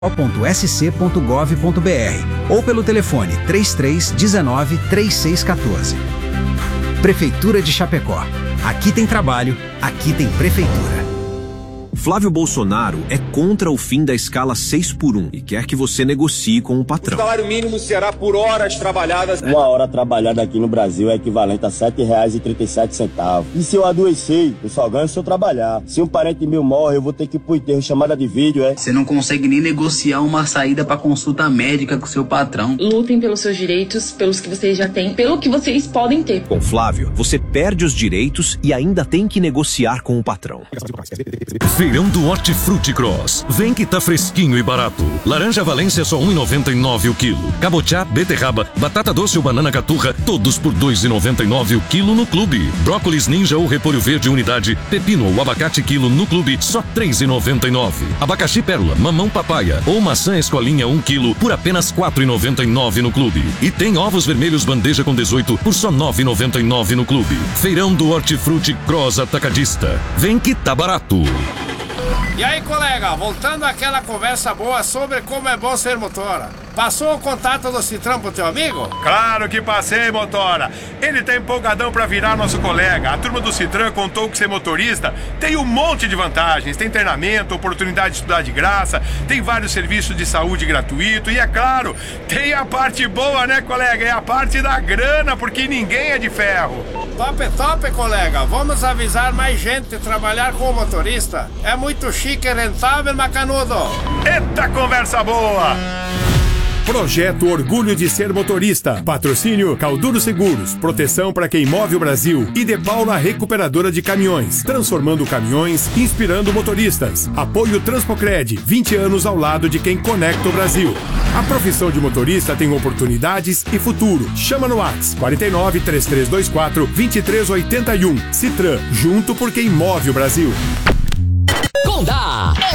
ou pelo telefone 3319-3614. Prefeitura de Chapecó. Aqui tem trabalho, aqui tem prefeitura. Flávio Bolsonaro é contra o fim da escala 6x1 e quer que você negocie com o patrão. O salário mínimo será por horas trabalhadas. Uma hora trabalhada aqui no Brasil é equivalente a R$ 7,37. E se eu adoecer, eu só ganho se eu trabalhar. Se um parente meu morre, eu vou ter que ir pro enterro, chamada de vídeo, é? Você não consegue nem negociar uma saída pra consulta médica com seu patrão. Lutem pelos seus direitos, pelos que vocês já têm, pelo que vocês podem ter. Com Flávio, você perde os direitos e ainda tem que negociar com o patrão. Feirão do Hortifruti Cross. Vem que tá fresquinho e barato. Laranja Valência só R$ 1,99 o quilo. Cabotiá, beterraba, batata doce ou banana caturra, todos por R$ 2,99 o quilo no clube. Brócolis ninja ou repolho verde unidade, pepino ou abacate quilo no clube, só R$ 3,99. Abacaxi pérola, mamão papaya ou maçã escolinha 1 quilo por apenas R$ 4,99 no clube. E tem ovos vermelhos bandeja com 18 por só R$ 9,99 no clube. Feirão do Hortifruti Cross Atacadista. Vem que tá barato. E aí, colega, voltando àquela conversa boa sobre como é bom ser motora. Passou o contato do Citran pro teu amigo? Claro que passei, motora. Ele tá empolgadão pra virar nosso colega. A turma do Citran contou que ser motorista tem um monte de vantagens. Tem treinamento, oportunidade de estudar de graça, tem vários serviços de saúde gratuito e, é claro, tem a parte boa, né, colega? É a parte da grana, porque ninguém é de ferro. Top, colega. Vamos avisar mais gente a trabalhar com o motorista. É muito chique e rentável, macanudo. Eita conversa boa! Projeto Orgulho de Ser Motorista. Patrocínio Calduro Seguros. Proteção para quem move o Brasil. E De Paula Recuperadora de Caminhões. Transformando caminhões, inspirando motoristas. Apoio Transpocred. 20 anos ao lado de quem conecta o Brasil. A profissão de motorista tem oportunidades e futuro. Chama no WhatsApp 49 3324 2381. Citran. Junto por quem move o Brasil. Condá.